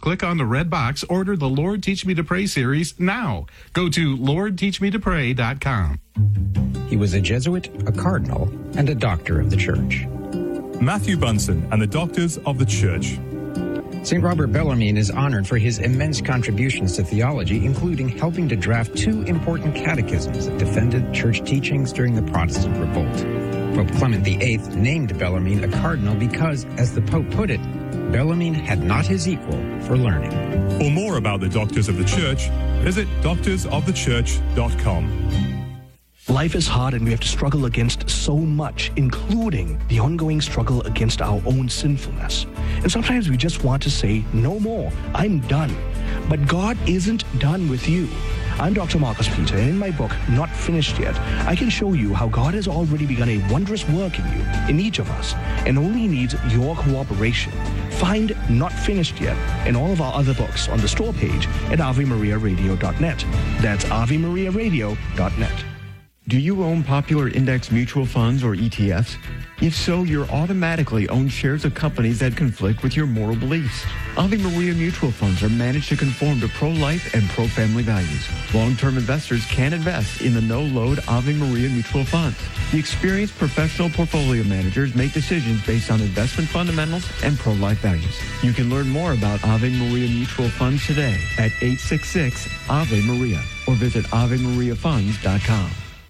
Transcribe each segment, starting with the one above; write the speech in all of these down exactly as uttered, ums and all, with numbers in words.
Click on the red box, order the Lord Teach Me to Pray series now. Go to lord teach me to pray dot com. He was a Jesuit, a cardinal, and a doctor of the church. Matthew Bunson and the Doctors of the Church. Saint Robert Bellarmine is honored for his immense contributions to theology, including helping to draft two important catechisms that defended church teachings during the Protestant revolt. Pope Clement the Eighth named Bellarmine a cardinal because, as the Pope put it, Bellarmine had not his equal for learning. For more about the Doctors of the Church, visit doctors of the church dot com. Life is hard and we have to struggle against so much, including the ongoing struggle against our own sinfulness. And sometimes we just want to say, no more, I'm done. But God isn't done with you. I'm Doctor Marcus Peter, and in my book, Not Finished Yet, I can show you how God has already begun a wondrous work in you, in each of us, and only needs your cooperation. Find Not Finished Yet and all of our other books on the store page at ave maria radio dot net. That's ave maria radio dot net. Do you own popular index mutual funds or E T Fs? If so, you're automatically own shares of companies that conflict with your moral beliefs. Ave Maria mutual funds are managed to conform to pro-life and pro-family values. Long-term investors can invest in the no-load Ave Maria mutual funds. The experienced professional portfolio managers make decisions based on investment fundamentals and pro-life values. You can learn more about Ave Maria mutual funds today at eight six six Ave Maria or visit ave maria funds dot com.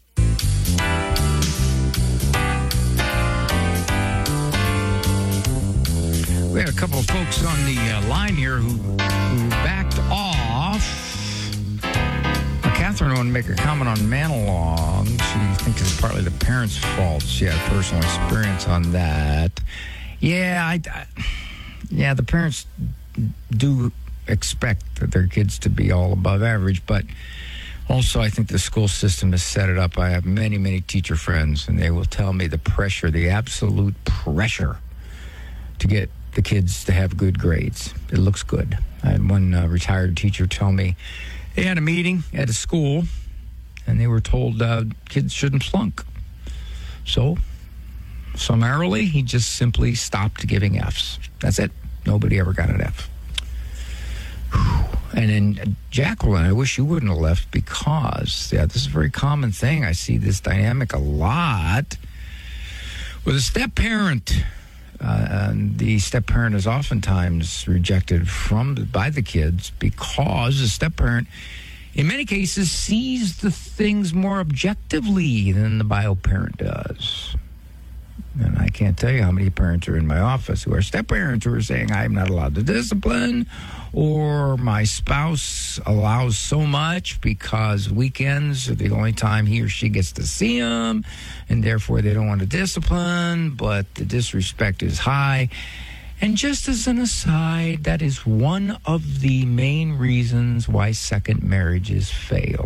We had a couple of folks on the uh, line here who, who backed off. Uh, Catherine wanted to make a comment on Manalong. She thinks it's partly the parents' fault. She had personal experience on that. Yeah, I, I, yeah, the parents do expect that their kids to be all above average, but also I think the school system has set it up. I have many, many teacher friends, and they will tell me the pressure, the absolute pressure to get the kids to have good grades. It looks good. I had one uh, retired teacher tell me they had a meeting at a school, and they were told uh, kids shouldn't flunk. So, summarily, he just simply stopped giving Fs. That's it. Nobody ever got an F. Whew. And then, Jacqueline, I wish you wouldn't have left because, yeah, this is a very common thing. I see this dynamic a lot with a step-parent. Uh, and the step-parent is oftentimes rejected from the, by the kids because the step-parent, in many cases, sees the things more objectively than the bio-parent does. And I can't tell you how many parents are in my office who are step-parents who are saying, I'm not allowed to discipline, or my spouse allows so much because weekends are the only time he or she gets to see them, and therefore they don't want to discipline, but the disrespect is high. And just as an aside, that is one of the main reasons why second marriages fail.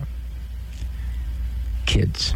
Kids.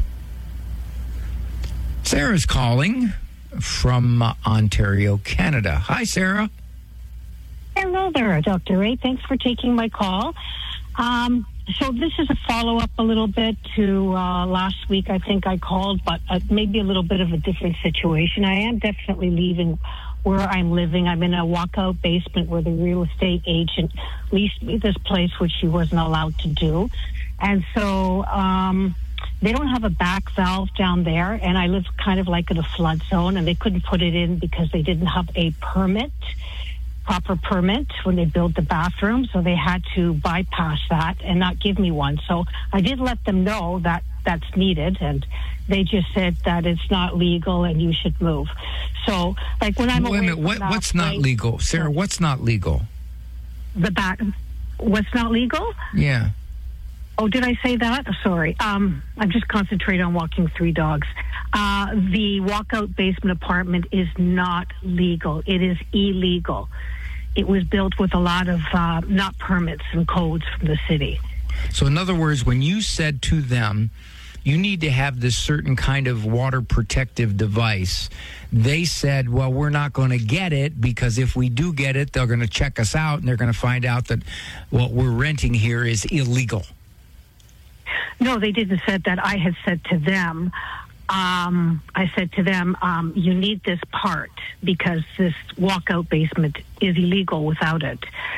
Sarah's calling from uh, Ontario, Canada. Hi, Sarah. Hello there, Doctor Ray. Thanks for taking my call. Um, so this is a follow-up a little bit to uh, last week. I think I called, but uh, maybe a little bit of a different situation. I am definitely leaving where I'm living. I'm in a walkout basement where the real estate agent leased me this place, which she wasn't allowed to do. And so... Um, They don't have a back valve down there, and I live kind of like in a flood zone, and they couldn't put it in because they didn't have a permit, proper permit when they built the bathroom, so they had to bypass that and not give me one. So I did let them know that that's needed, and they just said that it's not legal and you should move. So, like when I'm Wait a minute, what, what's not place, legal? Sarah, what's not legal? The back, what's not legal? Yeah. Oh, did I say that? Sorry. Um, I'm just concentrating on walking three dogs. Uh, the walkout basement apartment is not legal. It is illegal. It was built with a lot of uh, not permits and codes from the city. So in other words, when you said to them, you need to have this certain kind of water protective device, they said, well, we're not going to get it because if we do get it, they're going to check us out and they're going to find out that what we're renting here is illegal. No, they didn't said that. I had said to them, um, I said to them, um, you need this part because this walkout basement is illegal without it.